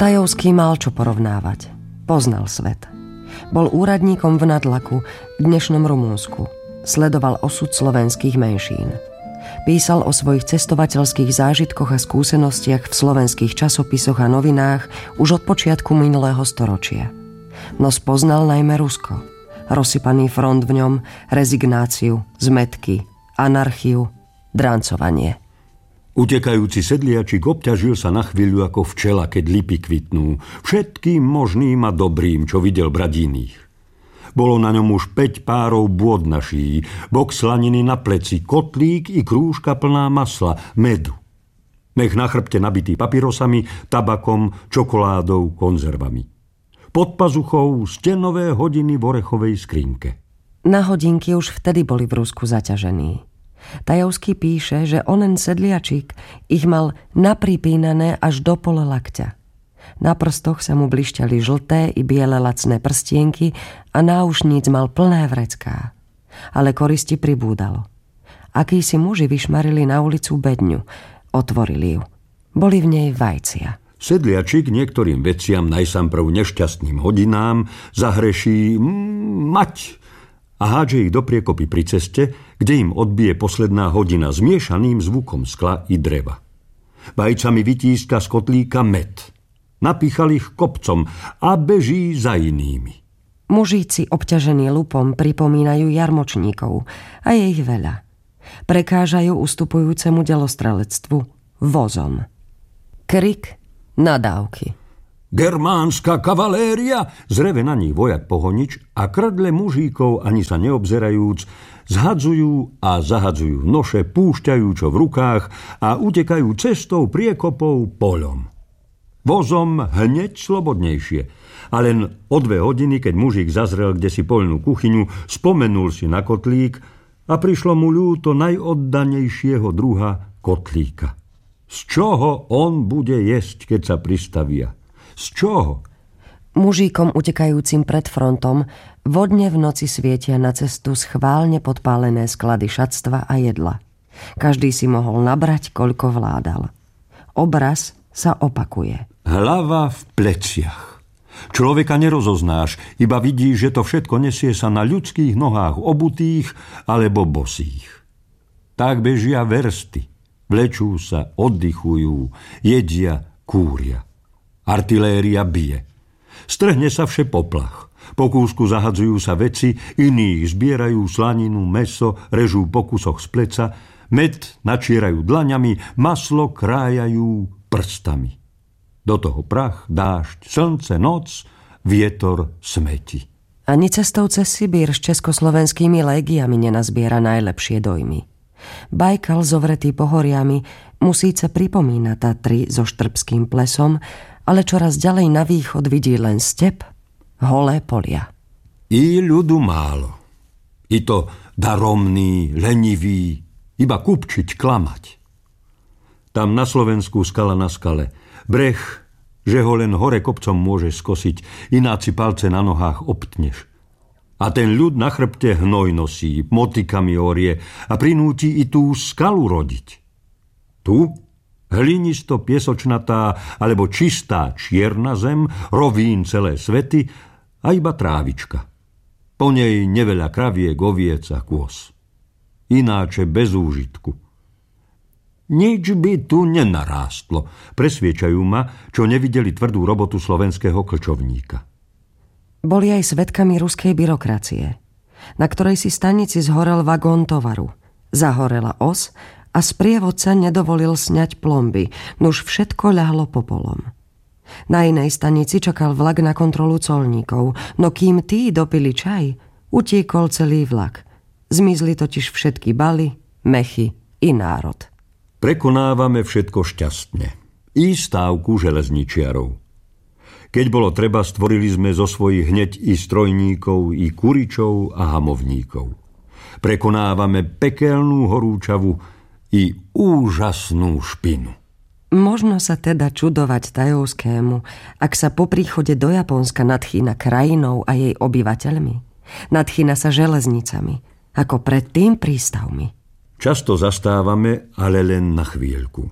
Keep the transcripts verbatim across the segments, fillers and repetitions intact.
Tajovský mal čo porovnávať. Poznal svet. Bol úradníkom v Nadlaku, v dnešnom Rumúnsku. Sledoval osud slovenských menšín. Písal o svojich cestovateľských zážitkoch a skúsenostiach v slovenských časopisoch a novinách už od počiatku minulého storočia. No spoznal najmä Rusko. Rozsypaný front v ňom, rezignáciu, zmätky, anarchiu, drancovanie. Utekajúci sedliačik obťažil sa na chvíľu ako včela, keď lipy kvitnú, všetkým možným a dobrým, čo videl brať iných. Bolo na ňom už päť párov bôd na šíji, bok slaniny na pleci, kotlík i krúžka plná masla, medu. Mech na chrbte nabitý papírosami, tabakom, čokoládou, konzervami. Pod pazuchou stenové hodiny v orechovej skrinke. Na hodinky už vtedy boli v Rusku zaťažení. Tajovský píše, že onen sedliačik ich mal napripínané až do pole lakťa. Na prstoch sa mu blišťali žlté i biele lacné prstienky a náušníc mal plné vrecká. Ale koristi pribúdalo. Akísi muži vyšmarili na ulicu bedňu. Otvorili ju. Boli v nej vajcia. Sedliačik niektorým veciam, najsamprv nešťastným hodinám, zahreší mm, mať a hádže ich do priekopy pri ceste, kde im odbije posledná hodina zmiešaným zvukom skla i dreva. Vajcami vytíska z kotlíka med. Napíchal ich kopcom a beží za inými. Mužíci obťažení lupom pripomínajú jarmočníkov a je ich veľa. Prekážajú ustupujúcemu delostrelectvu vozom. Krik, nadávky. Germánska kavaléria, zreve na nich vojak Pohonič a krdle mužíkov ani sa neobzerajúc, zhadzujú a zahadzujú noše, púšťajú čo v rukách a utekajú cestou priekopou poľom. Vozom hneď slobodnejšie. A len o dve hodiny, keď mužík zazrel kdesi poľnú kuchyňu, spomenul si na kotlík a prišlo mu ľúto najoddanejšieho druha kotlíka. Z čoho on bude jesť, keď sa pristavia? Z čoho? Mužíkom utekajúcim pred frontom vodne v noci svietia na cestu schválne podpálené sklady šatstva a jedla. Každý si mohol nabrať, koľko vládal. Obraz sa opakuje. Hlava v pleciach. Človeka nerozoznáš, iba vidíš, že to všetko nesie sa na ľudských nohách obutých alebo bosých. Tak bežia versty, vlečú sa, oddychujú, jedia, kúria. Artiléria bije. Strhne sa vše poplach. Po kúsku zahadzujú sa veci, iní zbierajú slaninu, mäso, režú po kusoch z pleca, med načierajú dlaňami, maslo krájajú prstami. Do toho prach, dážď, slnce, noc, vietor, smeti. Ani cestou cez Sibír s československými légiami nenazbiera najlepšie dojmy. Bajkal zovretý pohoriami mu síce pripomína Tatry so štrbským plesom, ale čoraz ďalej na východ vidí len step, holé polia. I ľudu málo. I to daromný, lenivý, iba kupčiť, klamať. Tam na Slovensku skala na skale. Breh, že ho len hore kopcom môže skosiť, ináci palce na nohách obtneš. A ten ľud na chrbte hnoj nosí, motikami orie a prinúti i tú skalu rodiť. Tu, hlinisto piesočnatá alebo čistá čierna zem, rovín celé svety a iba trávička. Po nej neveľa kraviek, oviec a kôz. Ináče bez úžitku. Nič by tu nenarástlo, presviečajú ma, čo nevideli tvrdú robotu slovenského klčovníka. Boli aj svedkami ruskej byrokracie, na ktorej si stanici zhorel vagón tovaru. Zahorela os a sprievodca nedovolil sňať plomby, nuž všetko ľahlo popolom. Na inej stanici čakal vlak na kontrolu colníkov, no kým tí dopili čaj, utiekol celý vlak. Zmizli totiž všetky baly, mechy i národ. Prekonávame všetko šťastne. I stávku železničiarov. Keď bolo treba, stvorili sme zo svojich hneď i strojníkov, i kuričov a hamovníkov. Prekonávame pekelnú horúčavu i úžasnú špinu. Možno sa teda čudovať Tajovskému, ak sa po príchode do Japonska nadchýna krajinou a jej obyvateľmi. Nadchýna sa železnicami, ako predtým prístavmi. Často zastávame, ale len na chvíľku.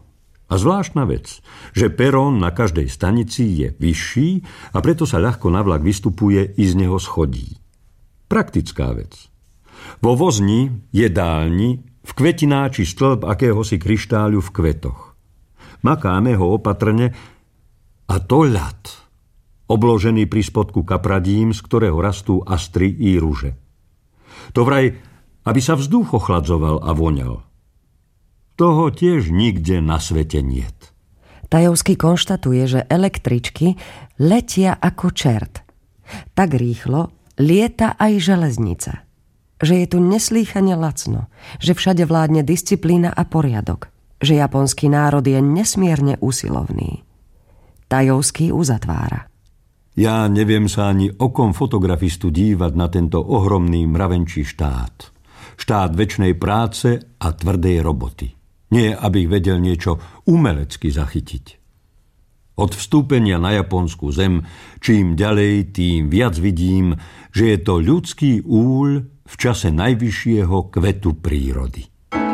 A zvláštna vec, že perón na každej stanici je vyšší a preto sa ľahko na vlak vystupuje i z neho schodí. Praktická vec. Vo vozni, jedálni, v kvetináči stĺp akéhosi kryštáľu v kvetoch. Makáme ho opatrne a to ľad, obložený pri spodku kapradím, z ktorého rastú astry i ruže. To vraj, aby sa vzduch ochladzoval a voňal. Toho tiež nikde na svete niet. Tajovský konštatuje, že električky letia ako čert. Tak rýchlo lieta aj železnica. Že je tu neslýchane lacno, že všade vládne disciplína a poriadok, že japonský národ je nesmierne usilovný. Tajovský uzatvára. Ja neviem sa ani okom fotografistu dívať na tento ohromný mravenčí štát. Štát večnej práce a tvrdej roboty. Nie, aby vedel niečo umelecky zachytiť. Od vstúpenia na japonskú zem, čím ďalej, tým viac vidím, že je to ľudský úľ v čase najvyššieho kvetu prírody.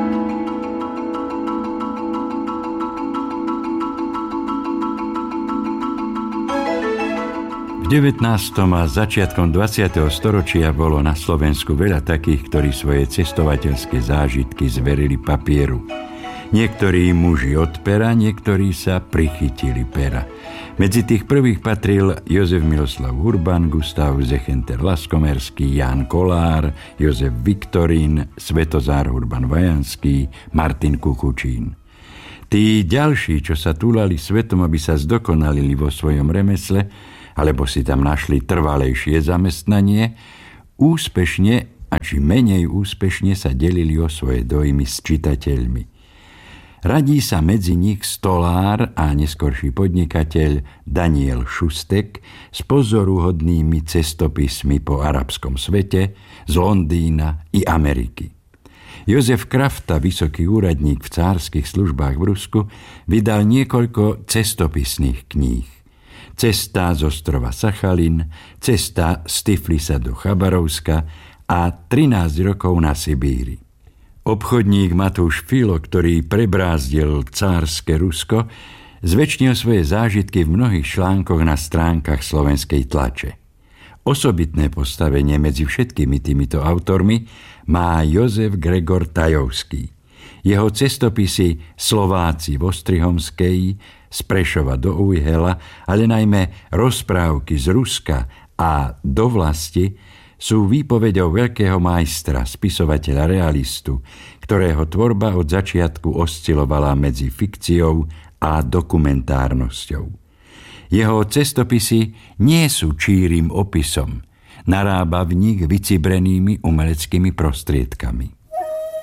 V devätnástom a začiatkom dvadsiateho storočia bolo na Slovensku veľa takých, ktorí svoje cestovateľské zážitky zverili papieru. Niektorí muži od pera, niektorí sa prichytili pera. Medzi tých prvých patril Jozef Miloslav Urban, Gustav Zechenter Laskomerský, Ján Kolár, Jozef Viktorín, Svetozár Urban Vajanský, Martin Kukučín. Tí ďalší, čo sa túlali svetom, aby sa zdokonalili vo svojom remesle, alebo si tam našli trvalejšie zamestnanie, úspešne a či menej úspešne sa delili o svoje dojmy s čitateľmi. Radí sa medzi nich stolár a neskorší podnikateľ Daniel Šustek s pozoruhodnými cestopismi po arabskom svete, z Londýna i Ameriky. Jozef Krafta, vysoký úradník v cárskych službách v Rusku, vydal niekoľko cestopisných kníh. Cesta z ostrova Sachalin, Cesta z Tiflisa do Chabarovska a trinásť rokov na Sibíri. Obchodník Matúš Filo, ktorý prebrázdil cárske Rusko, zväčšnil svoje zážitky v mnohých článkoch na stránkach slovenskej tlače. Osobitné postavenie medzi všetkými týmito autormi má Jozef Gregor Tajovský. Jeho cestopisy Slováci v Ostrihomskej, z Prešova do Ujhela, ale najmä Rozprávky z Ruska a Do vlasti sú výpovedou veľkého majstra, spisovateľa realistu, ktorého tvorba od začiatku oscilovala medzi fikciou a dokumentárnosťou. Jeho cestopisy nie sú čírim opisom, narába v nich vycibrenými umeleckými prostriedkami.